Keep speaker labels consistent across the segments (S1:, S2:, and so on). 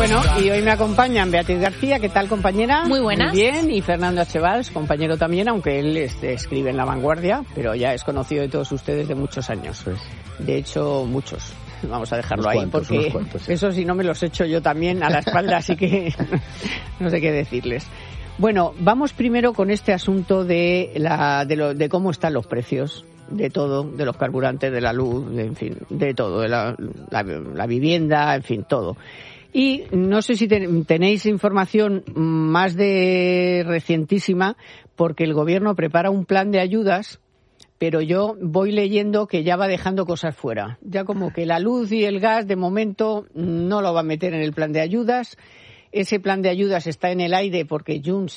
S1: Bueno, y hoy me acompañan Beatriz García, ¿qué tal, compañera?
S2: Muy buenas.
S1: Muy bien, y Fernando Achevals, compañero también, aunque él escribe en La Vanguardia, pero ya es conocido de todos ustedes de muchos años. De hecho, muchos. Vamos a dejarlo ahí, porque sí. Eso si no me los echo yo también a la espalda, así que no sé qué decirles. Bueno, vamos primero con este asunto de cómo están los precios de todo, de los carburantes, de la luz, en fin, de todo, de la vivienda, en fin, todo. Y no sé si tenéis información más de recientísima, porque el gobierno prepara un plan de ayudas, pero yo voy leyendo que ya va dejando cosas fuera. Ya como que la luz y el gas, de momento, no lo va a meter en el plan de ayudas. Ese plan de ayudas está en el aire porque Junts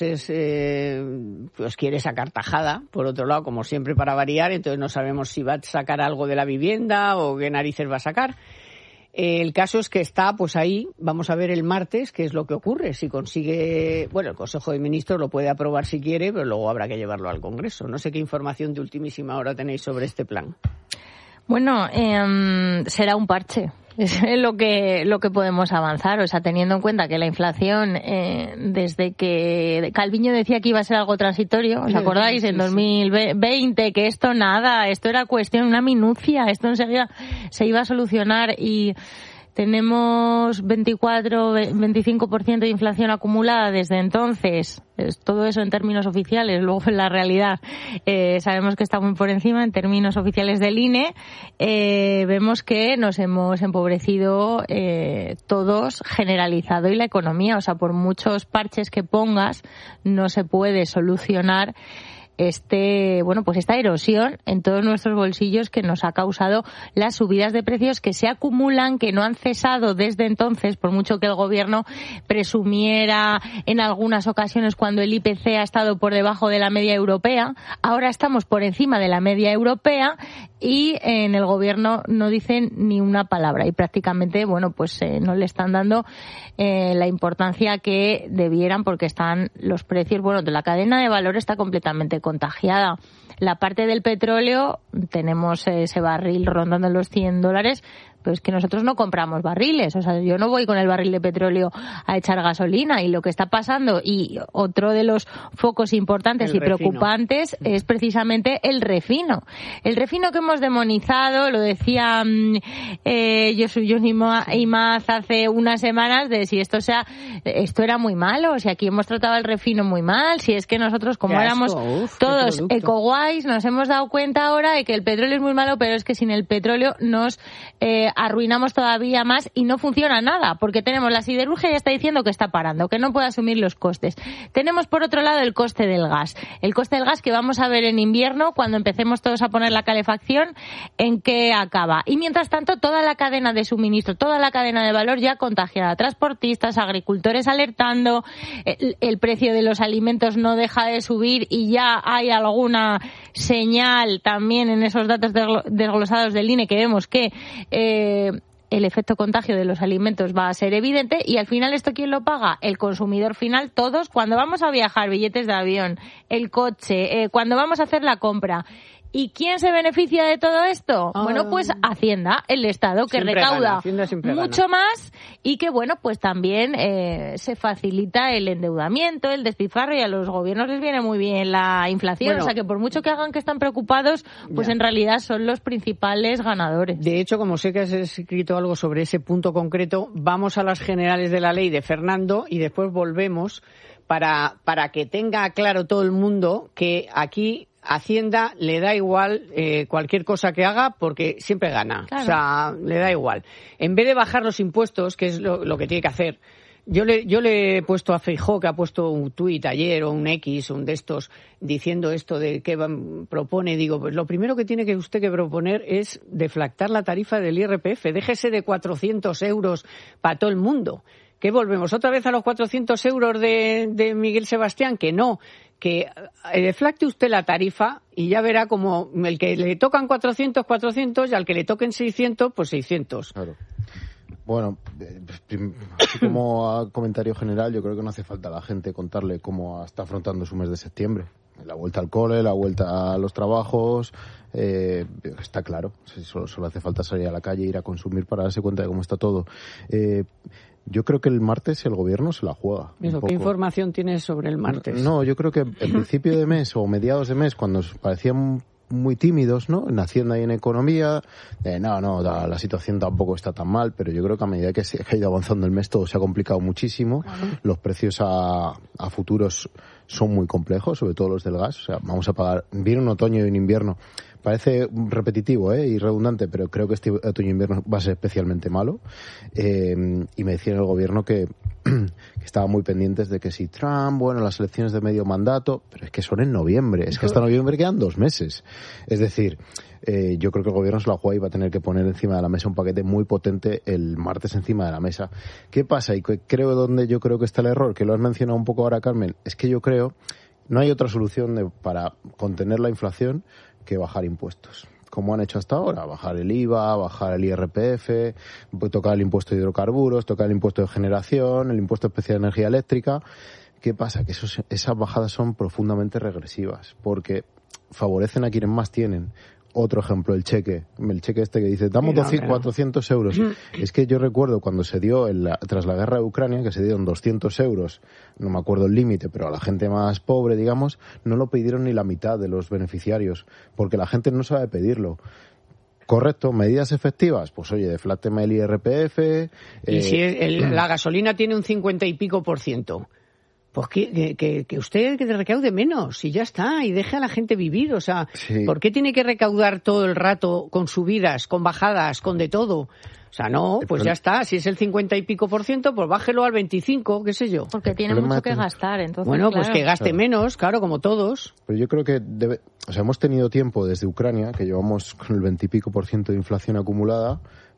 S1: pues quiere sacar tajada, por otro lado, como siempre, para variar, entonces no sabemos si va a sacar algo de la vivienda o qué narices va a sacar. El caso es que está pues ahí, vamos a ver el martes qué es lo que ocurre, si consigue, bueno, el Consejo de Ministros lo puede aprobar si quiere, pero luego habrá que llevarlo al Congreso. No sé qué información de ultimísima hora tenéis sobre este plan.
S2: Bueno, será un parche. Es lo que podemos avanzar, o sea, teniendo en cuenta que la inflación, desde que Calviño decía que iba a ser algo transitorio, ¿os acordáis? En 2020, que esto era cuestión, una minucia, esto enseguida se iba a solucionar, y tenemos 25% de inflación acumulada desde entonces. Todo eso en términos oficiales, luego en la realidad sabemos que está muy por encima. En términos oficiales del INE vemos que nos hemos empobrecido todos, generalizado, y la economía, o sea, por muchos parches que pongas, no se puede solucionar esta erosión en todos nuestros bolsillos que nos ha causado las subidas de precios que se acumulan, que no han cesado desde entonces, por mucho que el gobierno presumiera en algunas ocasiones cuando el IPC ha estado por debajo de la media europea. Ahora estamos por encima de la media europea y en el gobierno no dicen ni una palabra, y prácticamente, no le están dando la importancia que debieran, porque están los precios, de la cadena de valor está completamente contagiada. La parte del petróleo, tenemos ese barril rondando los $100, pero es que nosotros no compramos barriles, o sea, yo no voy con el barril de petróleo a echar gasolina, y lo que está pasando, y otro de los focos importantes y preocupantes, es precisamente el refino. El refino que hemos demonizado, lo decía Johnny Imaz hace unas semanas, de si esto era muy malo, si aquí hemos tratado el refino muy mal, si es que nosotros, como éramos todos eco-guays, nos hemos dado cuenta ahora de que el petróleo es muy malo, pero es que sin el petróleo nos arruinamos todavía más y no funciona nada, porque tenemos la siderurgia, ya está diciendo que está parando, que no puede asumir los costes. Tenemos, por otro lado, el coste del gas. El coste del gas que vamos a ver en invierno, cuando empecemos todos a poner la calefacción, en qué acaba. Y mientras tanto, toda la cadena de suministro, toda la cadena de valor ya contagiada. Transportistas, agricultores alertando, el precio de los alimentos no deja de subir, y ya hay alguna señal también en esos datos desglosados del INE que vemos que el efecto contagio de los alimentos va a ser evidente, y al final, ¿esto quién lo paga? El consumidor final, todos, cuando vamos a viajar, billetes de avión, el coche, cuando vamos a hacer la compra. ¿Y quién se beneficia de todo esto? Pues Hacienda, el Estado, que recauda mucho más, y que, también se facilita el endeudamiento, el despilfarro, y a los gobiernos les viene muy bien la inflación. O sea, que por mucho que hagan que están preocupados, en realidad son los principales ganadores.
S1: De hecho, como sé que has escrito algo sobre ese punto concreto, vamos a las generales de la ley de Fernando y después volvemos para que tenga claro todo el mundo que aquí Hacienda le da igual cualquier cosa que haga, porque siempre gana. Claro. O sea, le da igual. En vez de bajar los impuestos, que es lo que tiene que hacer, yo le he puesto a Feijóo, que ha puesto un tuit ayer o un X, un de estos, diciendo esto de que propone. Digo, pues lo primero que tiene que usted que proponer es deflactar la tarifa del IRPF. Déjese de 400 euros para todo el mundo. ¿Qué volvemos otra vez a los 400 euros de Miguel Sebastián? Que no, que deflacte usted la tarifa y ya verá como el que le tocan 400, y al que le toquen 600, pues 600.
S3: Claro. Bueno, así como comentario general, yo creo que no hace falta a la gente contarle cómo está afrontando su mes de septiembre. La vuelta al cole, la vuelta a los trabajos, está claro. Solo hace falta salir a la calle, ir a consumir para darse cuenta de cómo está todo. Yo creo que el martes el gobierno se la juega.
S1: ¿Qué información tienes sobre el martes?
S3: No, yo creo que en principio de mes o mediados de mes, cuando parecían muy tímidos, ¿no? En Hacienda y en Economía, la situación tampoco está tan mal, pero yo creo que a medida que se ha ido avanzando el mes todo se ha complicado muchísimo. Los precios a futuros son muy complejos, sobre todo los del gas. O sea, vamos a pagar, viene un otoño y un invierno. Parece repetitivo y redundante, pero creo que este otoño-invierno va a ser especialmente malo. Y me decían el gobierno que estaban muy pendientes de que si Trump, las elecciones de medio mandato, pero es que son en noviembre, es que hasta noviembre quedan 2 meses. Es decir, yo creo que el gobierno se la juega y va a tener que poner encima de la mesa un paquete muy potente el martes encima de la mesa. ¿Qué pasa? Y donde yo creo que está el error, que lo has mencionado un poco ahora, Carmen, es que yo creo no hay otra solución para contener la inflación que bajar impuestos, como han hecho hasta ahora, bajar el IVA, bajar el IRPF, tocar el impuesto de hidrocarburos, tocar el impuesto de generación, el impuesto especial de energía eléctrica. ¿Qué pasa? Que esas bajadas son profundamente regresivas, porque favorecen a quienes más tienen. Otro ejemplo, el cheque este que dice, damos 400 euros. Es que yo recuerdo cuando se dio, tras la guerra de Ucrania, que se dieron 200 euros, no me acuerdo el límite, pero a la gente más pobre, digamos, no lo pidieron ni la mitad de los beneficiarios, porque la gente no sabe pedirlo. Correcto, medidas efectivas, pues oye, defláteme el IRPF.
S1: Y si la gasolina tiene un 50 y pico %. Pues que usted que recaude menos y ya está, y deje a la gente vivir. O sea, sí. ¿Por qué tiene que recaudar todo el rato con subidas, con bajadas, con de todo? O sea, no, pues ya está. Si es el 50 y pico %, pues bájelo al 25, qué sé yo.
S2: Porque tiene mucho que gastar, entonces.
S1: Bueno, claro. Pues que gaste menos, claro, como todos.
S3: Pero yo creo que hemos tenido tiempo desde Ucrania, que llevamos con el 20 y pico % de inflación acumulada,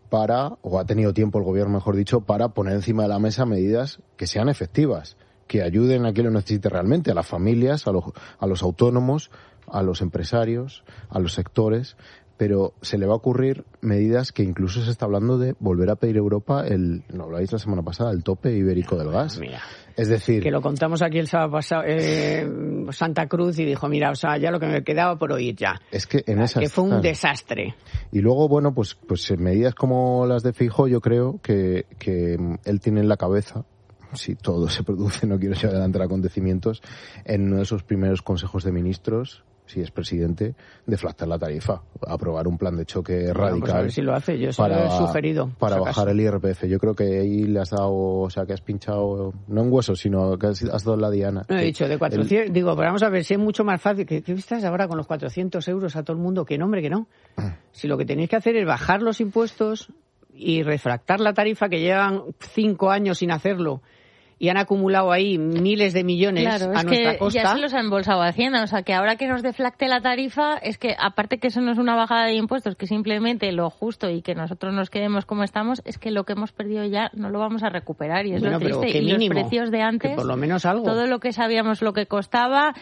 S3: o ha tenido tiempo el gobierno, mejor dicho, para poner encima de la mesa medidas que sean efectivas, que ayuden a quien lo necesite realmente, a las familias, a los autónomos, a los empresarios, a los sectores, pero se le va a ocurrir medidas que incluso se está hablando de volver a pedir a Europa lo habláis la semana pasada, el tope ibérico del gas.
S1: Mira,
S3: es decir,
S1: que lo contamos aquí el sábado pasado, Santa Cruz, y dijo, mira, o sea, ya lo que me quedaba por oír ya.
S3: Es que que
S1: fue un desastre.
S3: Y luego, pues medidas como las de Feijóo, yo creo que él tiene en la cabeza, si todo se produce, no quiero llevar adelante acontecimientos, en uno de esos primeros consejos de ministros, si es presidente, deflactar la tarifa, aprobar un plan de choque radical.
S1: Pues a ver si lo hace, yo se lo he sugerido.
S3: Para bajar el IRPF. Yo creo que ahí le has dado, o sea, que has pinchado, no en hueso, sino que has dado la diana.
S1: No he dicho, de 400, digo, pero vamos a ver, si es mucho más fácil, ¿qué estás ahora con los 400 euros a todo el mundo? Que no, hombre, que no. Si lo que tenéis que hacer es bajar los impuestos y refractar la tarifa, que llevan 5 años sin hacerlo, y han acumulado ahí miles de millones a nuestra costa.
S2: Ya se los ha embolsado Hacienda, o sea que ahora que nos deflacte la tarifa, es que aparte que eso no es una bajada de impuestos, que simplemente lo justo y que nosotros nos quedemos como estamos, es que lo que hemos perdido ya no lo vamos a recuperar, y es lo triste. Y los precios de antes,
S1: por lo menos algo.
S2: Todo lo que sabíamos, lo que costaba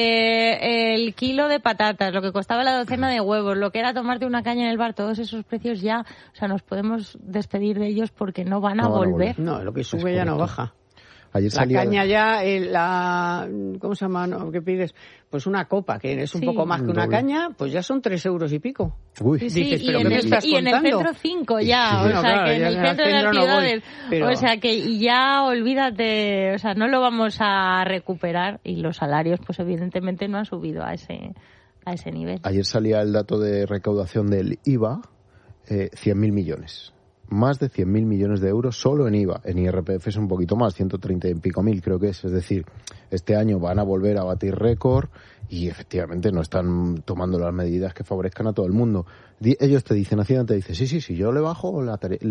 S2: el kilo de patatas, lo que costaba la docena de huevos, lo que era tomarte una caña en el bar, todos esos precios ya, o sea, nos podemos despedir de ellos porque no van a volver.
S1: No, lo que sube ya no baja.
S3: Ayer
S1: la caña ya, ¿cómo se llama? ¿No? ¿Qué pides? Pues una copa, que es un poco más que una caña, pues ya son 3 euros y pico.
S3: Uy.
S2: Sí, dices, ¿pero qué me estás contando? Y en el centro 5 ya, o sea, claro, que en el centro de las ciudades, o sea, que ya olvídate, o sea, no lo vamos a recuperar, y los salarios, pues evidentemente no han subido a ese nivel.
S3: Ayer salía el dato de recaudación del IVA, 100.000 millones. Más de 100.000 millones de euros solo en IVA. En IRPF es un poquito más, 130 y pico mil creo que es. Es decir, este año van a volver a batir récord y efectivamente no están tomando las medidas que favorezcan a todo el mundo. Ellos te dicen, Hacienda te dice, sí, yo le bajo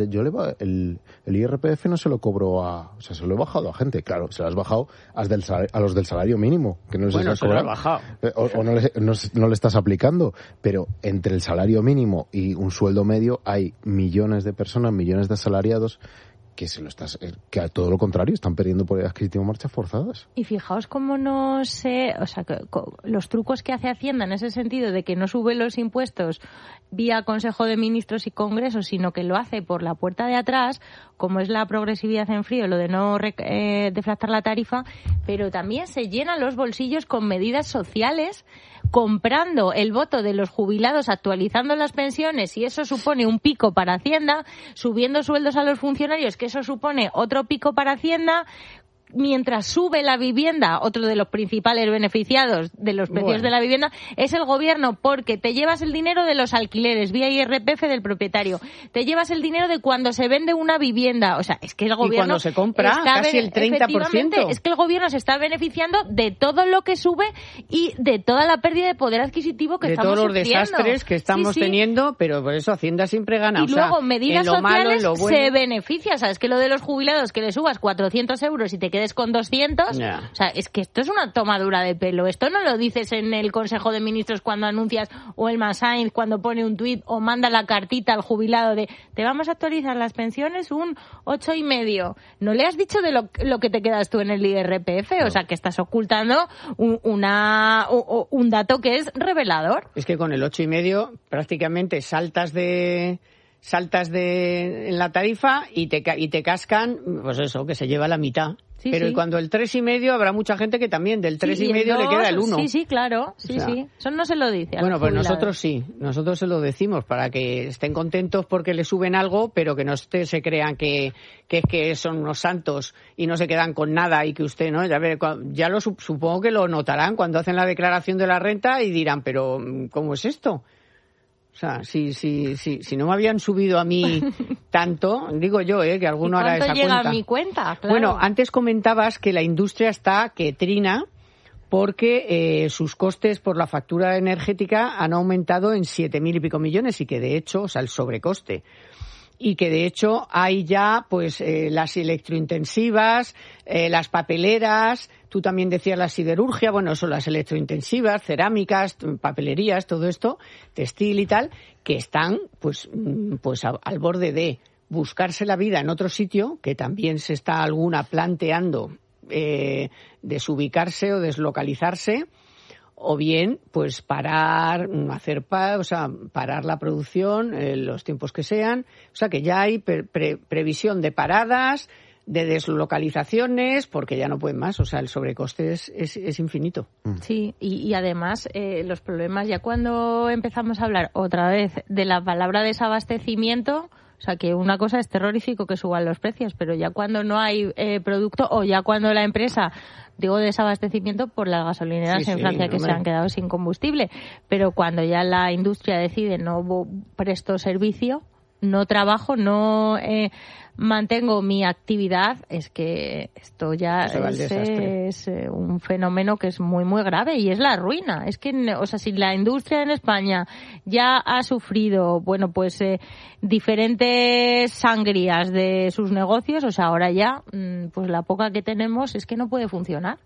S3: el IRPF no se lo cobro o sea, se lo he bajado a gente. Claro, se lo has bajado a los del salario mínimo, que no se
S1: lo has bajado.
S3: O no le estás aplicando, pero entre el salario mínimo y un sueldo medio hay millones de personas, millones de asalariados que a todo lo contrario están perdiendo por adquisitivo marchas forzadas.
S2: Y fijaos cómo no sé, o sea, los trucos que hace Hacienda en ese sentido de que no sube los impuestos vía Consejo de Ministros y Congreso, sino que lo hace por la puerta de atrás, como es la progresividad en frío, lo de no deflactar la tarifa, pero también se llenan los bolsillos con medidas sociales comprando el voto de los jubilados, actualizando las pensiones, y eso supone un pico para Hacienda, subiendo sueldos a los funcionarios, que eso supone otro pico para Hacienda. Mientras sube la vivienda, otro de los principales beneficiados de los precios de la vivienda es el gobierno, porque te llevas el dinero de los alquileres vía IRPF del propietario, te llevas el dinero de cuando se vende una vivienda, o sea, es que el gobierno...
S1: Y cuando se compra, casi el 30%.
S2: Es que el gobierno se está beneficiando de todo lo que sube y de toda la pérdida de poder adquisitivo que estamos sufriendo.
S1: De todos los desastres que estamos teniendo, pero por eso Hacienda siempre gana.
S2: Y luego, medidas sociales se beneficia, o sea, es que lo de los jubilados, que le subas 400 euros y te quedes con 200, o sea, es que esto es una tomadura de pelo. Esto no lo dices en el Consejo de Ministros cuando anuncias, o el Sainz cuando pone un tuit o manda la cartita al jubilado de te vamos a actualizar las pensiones un 8,5. No le has dicho de lo que te quedas tú en el IRPF, o sea, que estás ocultando un dato que es revelador.
S1: Es que con el 8,5 prácticamente saltas en la tarifa y te cascan, pues eso, que se lleva la mitad.
S2: Sí,
S1: pero
S2: sí.
S1: Y cuando el 3,5 habrá mucha gente que también del 3,5 le queda el 1.
S2: Sí, claro. Sí, sí. Eso no se lo dice.
S1: Bueno, pues nosotros sí. Nosotros se lo decimos para que estén contentos porque le suben algo, pero que no se crean que son unos santos y no se quedan con nada y que usted, ¿no? Ya supongo que lo notarán cuando hacen la declaración de la renta y dirán, pero ¿cómo es esto? O sea, si no me habían subido a mí tanto, digo yo, que alguno hará esa cuenta.
S2: ¿Cuánto llega a mi cuenta? Claro.
S1: Bueno, antes comentabas que la industria está que trina porque sus costes por la factura energética han aumentado en 7.000 y pico millones y que de hecho, o sea, el sobrecoste. Y que de hecho hay ya pues las electrointensivas, las papeleras, tú también decías la siderurgia, bueno, son las electrointensivas, cerámicas, papelerías, todo esto, textil y tal, que están pues al borde de buscarse la vida en otro sitio, que también se está alguna planteando desubicarse o deslocalizarse, o bien pues parar la producción los tiempos que sean, o sea que ya hay previsión de paradas, de deslocalizaciones, porque ya no pueden más, o sea el sobrecoste es infinito.
S2: Sí, y además los problemas, ya cuando empezamos a hablar otra vez de la palabra desabastecimiento, o sea, que una cosa es terrorífico que suban los precios, pero ya cuando no hay producto, o ya cuando la empresa, digo desabastecimiento por las gasolineras en Francia que se han quedado sin combustible, pero cuando ya la industria decide no presto servicio, no trabajo, no mantengo mi actividad, es que esto ya es un fenómeno que es muy, muy grave y es la ruina. Es que, o sea, si la industria en España ya ha sufrido, bueno, pues diferentes sangrías de sus negocios, o sea, ahora ya, pues la poca que tenemos es que no puede funcionar.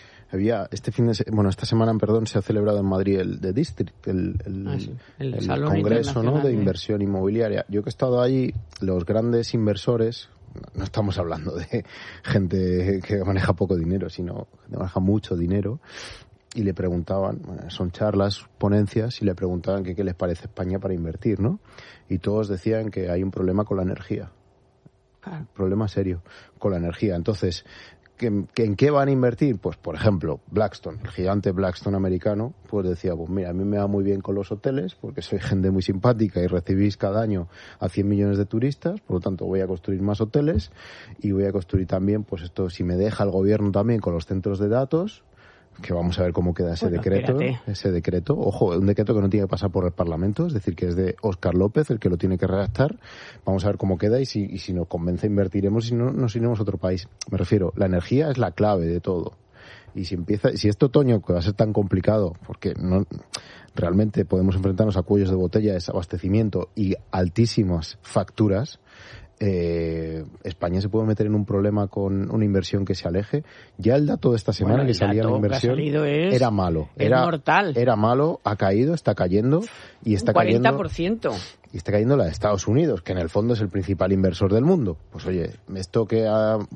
S3: Esta semana, se ha celebrado en Madrid el The District, el Congreso, ¿no?, de inversión inmobiliaria. Yo que he estado allí, los grandes inversores, no estamos hablando de gente que maneja poco dinero, sino que maneja mucho dinero, y le preguntaban, son charlas, ponencias, y le preguntaban qué les parece España para invertir, ¿no? Y todos decían que hay un problema con la energía. Problema serio con la energía. Entonces, ¿en qué van a invertir? Pues, por ejemplo, Blackstone, el gigante Blackstone americano, pues decía, pues mira, a mí me va muy bien con los hoteles, porque soy gente muy simpática y recibís cada año a 100 millones de turistas, por lo tanto voy a construir más hoteles y voy a construir también, pues esto, si me deja el gobierno también con los centros de datos, que vamos a ver cómo queda ese decreto. Ojo, un decreto que no tiene que pasar por el Parlamento, es decir, que es de Óscar López el que lo tiene que redactar. Vamos a ver cómo queda y si nos convence invertiremos, si no nos iremos a otro país. Me refiero, la energía es la clave de todo. Y si este otoño, que va a ser tan complicado, porque no realmente podemos enfrentarnos a cuellos de botella de desabastecimiento y altísimas facturas, España se puede meter en un problema con una inversión que se aleje. Ya el dato de esta semana que salía la inversión era malo. Era mortal. Era malo, ha caído, está cayendo y está
S1: cayendo.
S3: 40%. y esté cayendo la de Estados Unidos, que en el fondo es el principal inversor del mundo. Pues oye, esto que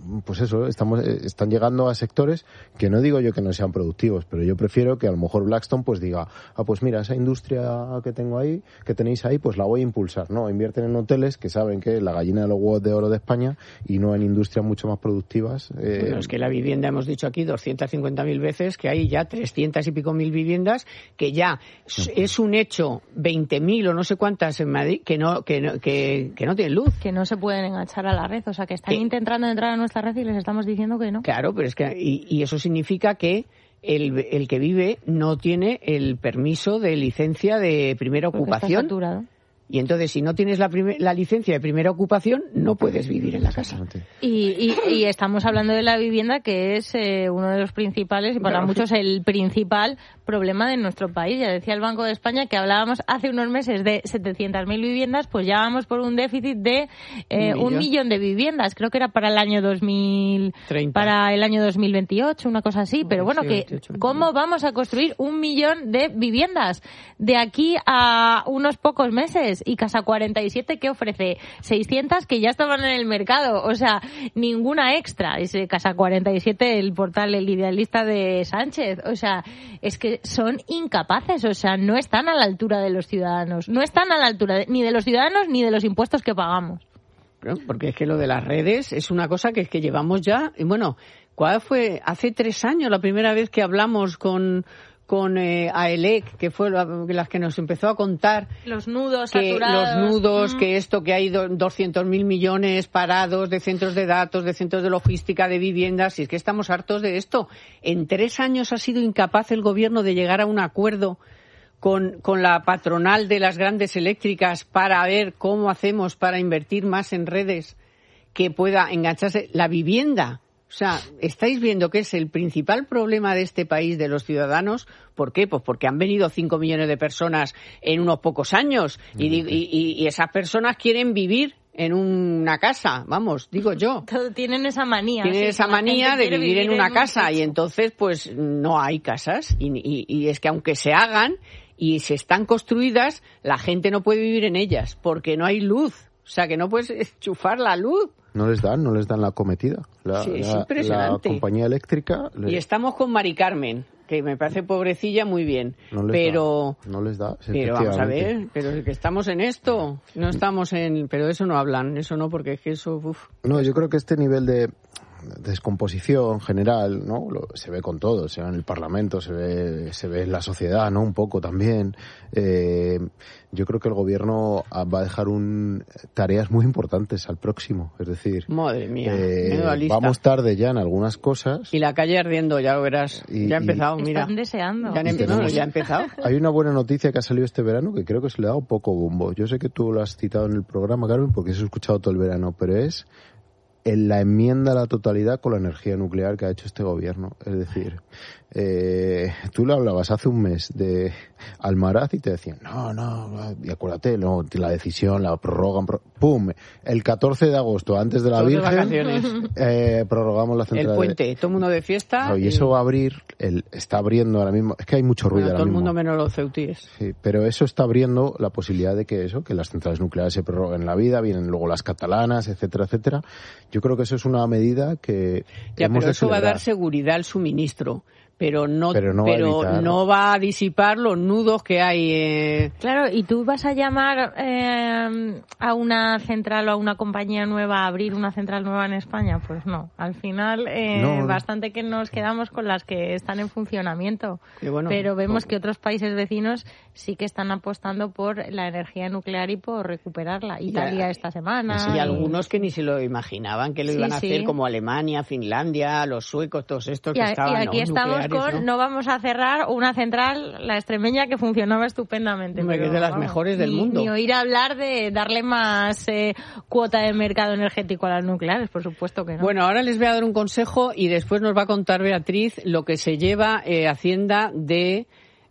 S3: están llegando a sectores que no digo yo que no sean productivos, pero yo prefiero que a lo mejor Blackstone pues diga, pues mira, esa industria que tenéis ahí, pues la voy a impulsar. No, invierten en hoteles que saben que es la gallina de los huevos de oro de España y no en industrias mucho más productivas.
S1: Bueno, es que la vivienda, hemos dicho aquí 250.000 veces, que hay ya 300 y pico mil viviendas, que ya es un hecho, 20.000 o no sé cuántas en Madrid, que no tienen luz.
S2: Que no se pueden enganchar a la red, o sea, que están intentando entrar a nuestra red y les estamos diciendo que no.
S1: Claro, pero es que, y eso significa que el que vive no tiene el permiso de licencia de primera ocupación.
S2: Está saturado.
S1: Y entonces, si no tienes la licencia de primera ocupación, no puedes vivir en la casa.
S2: Y estamos hablando de la vivienda, que es uno de los principales, y para muchos el principal problema de nuestro país. Ya decía el Banco de España que hablábamos hace unos meses de 700.000 viviendas, pues ya vamos por un déficit de 1 millón de viviendas. Creo que era para el año 2030. Para el año 2028, una cosa así. Pero bueno, ¿cómo vamos a construir 1 millón de viviendas de aquí a unos pocos meses? Y Casa 47, que ofrece 600 que ya estaban en el mercado, o sea, ninguna extra. Es Casa 47, el portal El Idealista de Sánchez, o sea, es que son incapaces, o sea, no están a la altura de los ciudadanos, no están a la altura ni de los ciudadanos ni de los impuestos que pagamos.
S1: Porque es que lo de las redes es una cosa que llevamos ya, bueno, ¿cuál fue? Hace 3 años la primera vez que hablamos con AELEC, que fue las que nos empezó a contar
S2: los nudos
S1: saturados, que esto, que hay 200.000 millones parados de centros de datos, de centros de logística, de viviendas, y es que estamos hartos de esto. En 3 años ha sido incapaz el gobierno de llegar a un acuerdo con la patronal de las grandes eléctricas para ver cómo hacemos para invertir más en redes que pueda engancharse la vivienda. O sea, estáis viendo que es el principal problema de este país, de los ciudadanos. ¿Por qué? Pues porque han venido 5 millones de personas en unos pocos años y esas personas quieren vivir en una casa, vamos, digo yo.
S2: Tienen esa manía.
S1: Tienen esa manía de vivir en una casa y entonces pues no hay casas y es que aunque se hagan y se están construidas, la gente no puede vivir en ellas porque no hay luz. O sea, que no puedes enchufar la luz.
S3: No les dan la acometida.
S1: Es impresionante.
S3: La compañía eléctrica...
S1: Y estamos con Mari Carmen, que me parece pobrecilla muy bien.
S3: No les da.
S1: Pero vamos a ver, pero es que estamos en esto. No estamos en... Pero eso no hablan, eso no, porque es que eso...
S3: No, yo creo que este nivel de descomposición general, ¿no? Se ve con todo, se ve en el Parlamento, se ve en la sociedad, ¿no? Un poco también. Yo creo que el gobierno va a dejar tareas muy importantes al próximo, es decir,
S1: madre mía,
S3: vamos tarde ya en algunas cosas.
S1: Y la calle ardiendo, ya lo verás. Ya ha empezado, mira.
S2: Están deseando.
S1: Ya ha empezado.
S3: Hay una buena noticia que ha salido este verano que creo que se le ha dado poco bombo. Yo sé que tú lo has citado en el programa, Carmen, porque se ha escuchado todo el verano, pero es en la enmienda a la totalidad con la energía nuclear que ha hecho este gobierno. Es decir, tú le hablabas hace un mes de Almaraz y te decían, no, y acuérdate, no, la decisión, la prorrogan, ¡pum! El 14 de agosto, antes de la Virgen, prorrogamos la central.
S1: El puente, todo el mundo de fiesta.
S3: Y eso va a abrir, está abriendo ahora mismo, es que hay mucho ruido ahora mismo.
S1: Todo el mundo menos los ceutíes.
S3: Sí, pero eso está abriendo la posibilidad de que las centrales nucleares se prorroguen en la vida, vienen luego las catalanas, etcétera, etcétera. Yo creo que eso es una medida que hemos
S1: pero
S3: de
S1: eso
S3: celebrar.
S1: Va a dar seguridad al suministro. Pero no
S3: no
S1: va a disipar los nudos que hay.
S2: Claro, ¿y tú vas a llamar a una central o a una compañía nueva a abrir una central nueva en España? Pues no. Al final, bastante que nos quedamos con las que están en funcionamiento. Pero vemos que otros países vecinos sí que están apostando por la energía nuclear y por recuperarla. Italia esta semana.
S1: Y algunos que ni se lo imaginaban que lo iban a hacer, como Alemania, Finlandia, los suecos, todos estos que estaban.
S2: Y aquí estamos no vamos a cerrar una central, la extremeña, que funcionaba estupendamente.
S1: Que es de las mejores del mundo.
S2: Ni oír hablar de darle más cuota de mercado energético a las nucleares, por supuesto que no.
S1: Bueno, ahora les voy a dar un consejo y después nos va a contar Beatriz lo que se lleva Hacienda de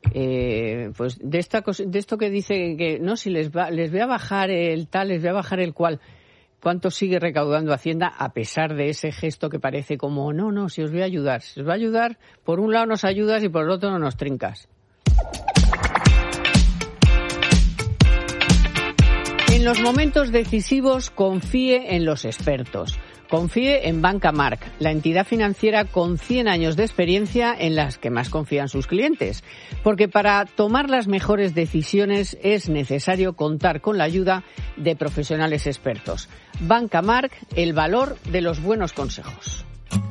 S1: esto que dice que no, si les voy a bajar el tal, les voy a bajar el cual. ¿Cuánto sigue recaudando Hacienda a pesar de ese gesto que parece como, no, si os voy a ayudar? Si os voy a ayudar, por un lado nos ayudas y por el otro no nos trincas. los momentos decisivos confíe en los expertos. Confíe en Banca March, la entidad financiera con 100 años de experiencia en las que más confían sus clientes. Porque para tomar las mejores decisiones es necesario contar con la ayuda de profesionales expertos. Banca March, el valor de los buenos consejos.